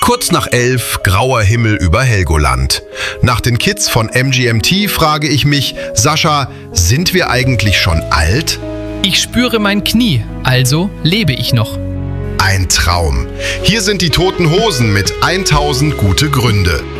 Kurz nach 11, grauer Himmel über Helgoland. Nach den Kids von MGMT frage ich mich, Sascha, sind wir eigentlich schon alt? Ich spüre mein Knie, also lebe ich noch. Ein Traum. Hier sind die Toten Hosen mit 1000 gute Gründe.